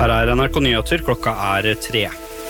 Her NRK Nyheter, klokka 3.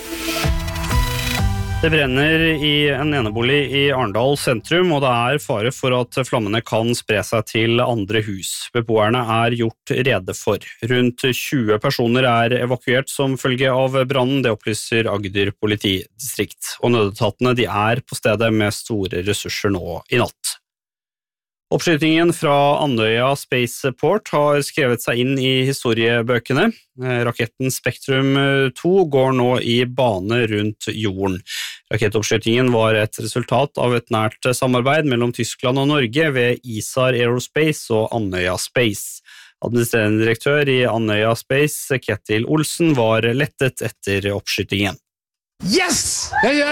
Det brenner i en enebolig i Arendal sentrum, og det fare for at flammene kan spre seg til andre hus. Beboerne gjort rede for. Rundt 20 personer evakuert som følge av brannen, det opplyser Agder politidistrikt. Og nødetatene på stedet med store ressurser nå i natt. Oppskytingen fra Andøya Spaceport har skrevet seg inn i historiebøkene. Raketten Spektrum 2 går nå i bane rundt jorden. Rakettoppskytingen var et resultat av et nært samarbeid mellom Tyskland og Norge ved ISAR Aerospace og Andøya Space. Administrerende direktør i Andøya Space, Ketil Olsen, var lettet etter oppskytingen. Yes!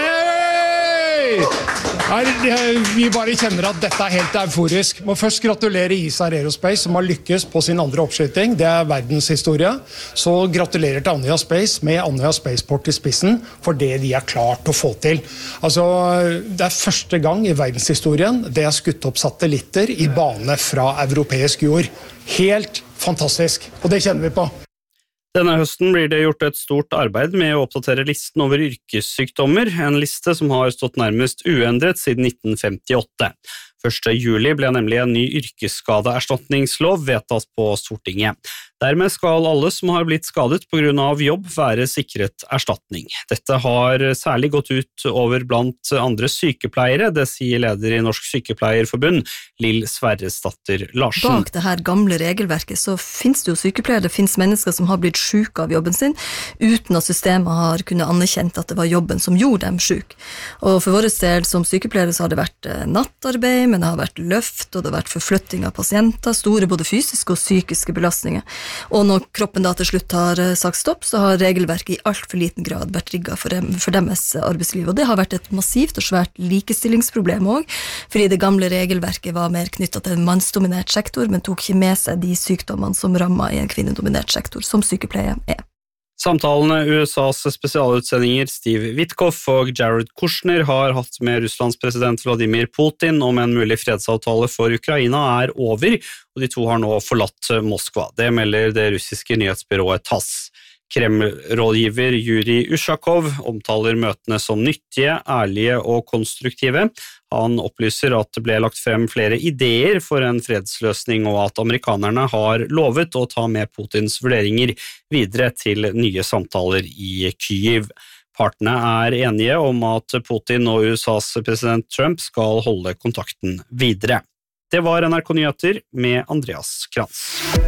Vi bare kjenner at dette helt euforisk. Må først gratulere ISAR Aerospace som har lykkes på sin andre oppskyting. Det verdenshistorie. Så gratulerer til Andøya Space med Andøya Spaceport i spissen for det de klart å få til. Altså, det første gang i verdenshistorien det skutt opp satellitter i bane fra europeisk jord. Helt fantastisk, og det kjenner vi på. Denne høsten blir det gjort et stort arbeid med å oppdatere listen over yrkessykdommer, en liste som har stått nærmest uendret siden 1958. 1. juli ble nemlig en ny yrkesskadeerstatningslov vedtatt på Stortinget. Dermed skal alle som har blitt skadet på grunn av jobb være sikret erstatning. Dette har særlig gått ut over blant andre sykepleiere, det sier leder i Norsk Sykepleierforbund, Lill Sverresdatter Larsen. Bak det her gamle regelverket så finnes det jo sykepleiere, det finnes mennesker som har blitt syke av jobben sin, uten at systemet har kunnet anerkjent at det var jobben som gjorde dem syke. Og for vår del som sykepleiere så har det vært nattarbeid, men det har vært løft, og det har vært forflytting av pasienter, store både fysiske og psykiske belastninger. Og når kroppen da til slutt har sagt stopp, så har regelverket i alt for liten grad vært rigget for deres arbeidsliv. Og det har vært et massivt og svært likestillingsproblem også, fordi det gamle regelverket var mer knyttet til en mannsdominert sektor, men tok ikke med seg de sykdommene som rammet i en kvinnedominert sektor, som sykepleie Samtalene USAs spesialutsendinger Steve Witkoff og Jared Kushner har hatt med Russlands president Vladimir Putin om en mulig fredsavtale for Ukraina over, og de to har nå forlatt Moskva. Det melder det russiske nyhetsbyrået TASS. Kreml-rådgiver Yuri Ushakov omtaler møtene som nyttige, ærlige og konstruktive. Han opplyser at det ble lagt frem flere ideer for en fredsløsning og at amerikanerne har lovet å ta med Putins vurderinger videre til nye samtaler i Kyiv. Partene enige om at Putin og USAs president Trump skal holde kontakten videre. Det var NRK Nyheter med Andreas Krantz.